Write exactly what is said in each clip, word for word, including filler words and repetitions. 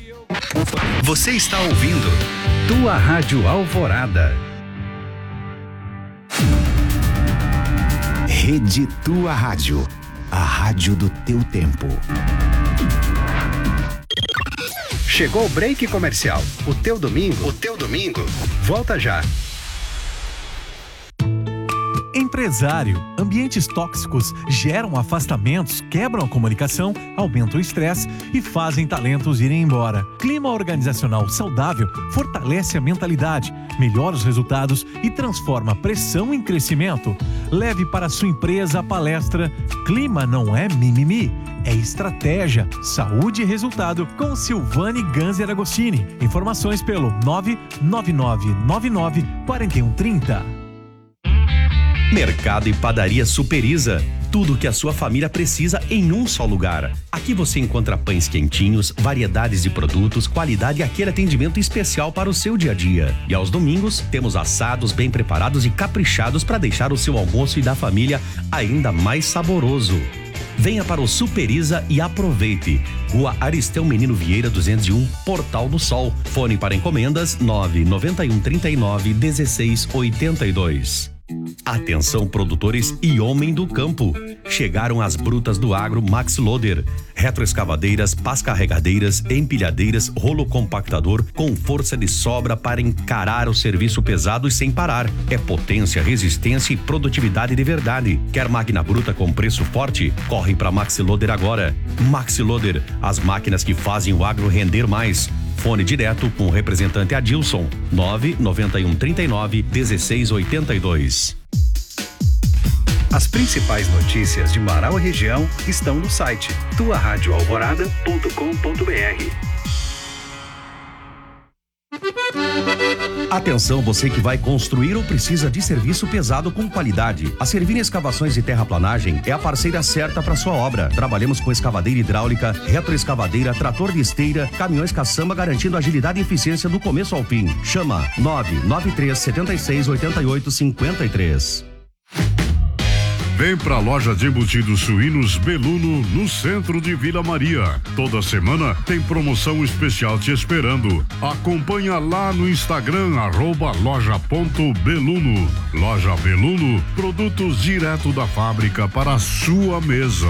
Você está ouvindo Tua Rádio Alvorada. Rede Tua Rádio, a rádio do teu tempo. Chegou o break comercial. O teu domingo, o teu domingo, volta já. Empresário, ambientes tóxicos geram afastamentos, quebram a comunicação, aumentam o estresse e fazem talentos irem embora. Clima organizacional saudável fortalece a mentalidade, melhora os resultados e transforma a pressão em crescimento. Leve para sua empresa a palestra Clima não é mimimi, é estratégia, saúde e resultado com Silvane Ganzer Agostini. Informações pelo nove nove nove nove nove quatro um três zero. Mercado e Padaria Superiza. Tudo o que a sua família precisa em um só lugar. Aqui você encontra pães quentinhos, variedades de produtos, qualidade e aquele atendimento especial para o seu dia a dia. E aos domingos, temos assados bem preparados e caprichados para deixar o seu almoço e da família ainda mais saboroso. Venha para o Superiza e aproveite. Rua Aristeu Menino Vieira duzentos e um, Portal do Sol. Fone para encomendas nove nove um três nove um seis oito dois. Atenção produtores e homem do campo. Chegaram as brutas do agro Max Loader. Retroescavadeiras, pás carregadeiras, empilhadeiras, rolo compactador com força de sobra para encarar o serviço pesado e sem parar. É potência, resistência e produtividade de verdade. Quer máquina bruta com preço forte? Corre para Max Loader agora. Max Loader, as máquinas que fazem o agro render mais. Fone direto com o representante Adilson, nove nove um três nove um seis oito dois. As principais notícias de Marau e região estão no site tua rádio alvorada ponto com ponto br. Atenção, você que vai construir ou precisa de serviço pesado com qualidade. A Servini Escavações e Terraplanagem é a parceira certa para sua obra. Trabalhamos com escavadeira hidráulica, retroescavadeira, trator de esteira, caminhões caçamba, garantindo agilidade e eficiência do começo ao fim. Chama nove nove três sete seis oito oito cinco três. Vem pra loja de embutidos suínos Beluno, no centro de Vila Maria. Toda semana tem promoção especial te esperando. Acompanha lá no Instagram, arroba loja ponto beluno. Loja Beluno, produtos direto da fábrica para a sua mesa.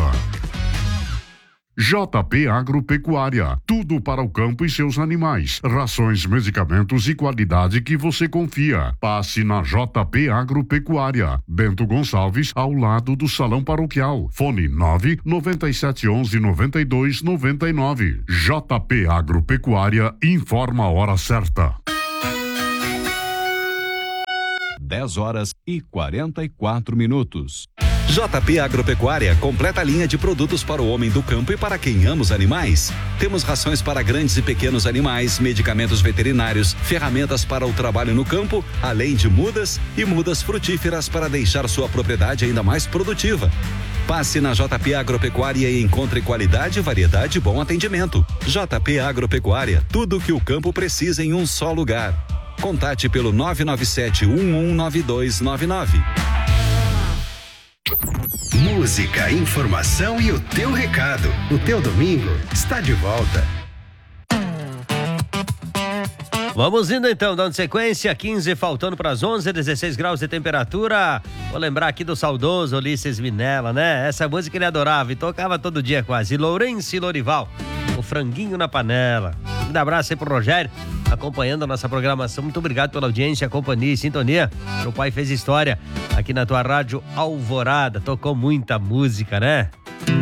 J P Agropecuária, tudo para o campo e seus animais. Rações, medicamentos e qualidade que você confia. Passe na J P Agropecuária, Bento Gonçalves, ao lado do Salão Paroquial. Fone nove nove sete um um nove dois nove nove. J P Agropecuária informa a hora certa. dez horas e quarenta e quatro minutos. J P Agropecuária completa a linha de produtos para o homem do campo e para quem ama os animais. Temos rações para grandes e pequenos animais, medicamentos veterinários, ferramentas para o trabalho no campo, além de mudas e mudas frutíferas para deixar sua propriedade ainda mais produtiva. Passe na J P Agropecuária e encontre qualidade, variedade e bom atendimento. J P Agropecuária, tudo o que o campo precisa em um só lugar. Contate pelo nove nove sete um um nove dois nove nove. Música, informação e o teu recado. O teu domingo está de volta. Vamos indo então, dando sequência, quinze faltando para as onze, dezesseis graus de temperatura. Vou lembrar aqui do saudoso Ulisses Minella, né? Essa música ele adorava e tocava todo dia quase. Lourenço e Lorival, o franguinho na panela. Um abraço aí pro Rogério, acompanhando a nossa programação. Muito obrigado pela audiência, companhia e sintonia. Meu pai fez história aqui na tua rádio Alvorada. Tocou muita música, né?